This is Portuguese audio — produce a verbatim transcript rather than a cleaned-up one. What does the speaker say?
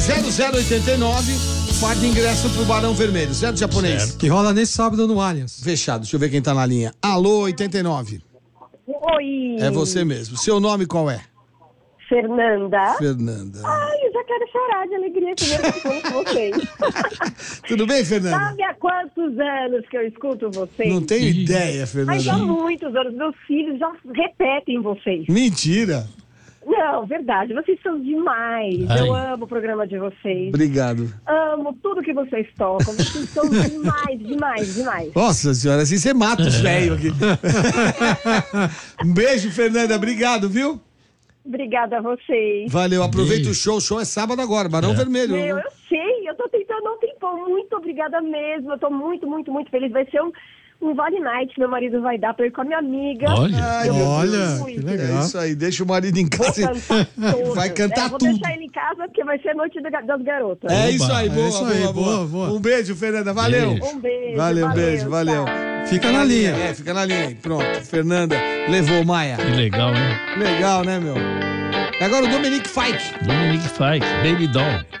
zero zero oito nove, par de ingresso pro Barão Vermelho, certo, japonês? Certo. Que rola nesse sábado no Allianz. Fechado, deixa eu ver quem tá na linha. Alô, oitenta e nove. Oi. É você mesmo. Seu nome qual é? Fernanda. Fernanda. Ai, eu já quero chorar de alegria primeiro que falo com vocês. Tudo bem, Fernanda? Sabe há quantos anos que eu escuto vocês? Não tenho ideia, Mas há Fernanda. muitos anos. Meus filhos já repetem vocês. Mentira. Não, verdade. Vocês são demais. Ai. Eu amo o programa de vocês. Obrigado. Amo tudo que vocês tocam. Vocês são demais, demais, demais. Nossa senhora, assim você mata os velhos aqui. Um beijo, Fernanda. Obrigado, viu? Obrigada a vocês. Valeu, aproveita Beijo. o show. O show é sábado agora, Barão É. Vermelho. Meu, eu sei. Eu tô tentando há um tempão. Muito obrigada mesmo. Eu tô muito, muito, muito feliz. Vai ser um, um Vale Night que meu marido vai dar pra ir com a minha amiga. Olha. Ai, meu Olha, Deus. que É legal. isso aí, deixa o marido em Vou casa. cantar todas. Vai cantar é, vou tudo. deixar ele em casa porque vai ser noite da- das garotas. É Oba, isso aí, é boa, isso boa, aí, boa, boa, boa. Um beijo, Fernanda. Valeu. Beijo. Um beijo. Valeu, beijo, valeu. tchau. Fica na linha. É, fica na linha aí. Pronto, Fernanda levou Maia. Que legal, hein? Legal, né, meu? E agora o Dominique Fike. Dominique Fike, Baby Doll.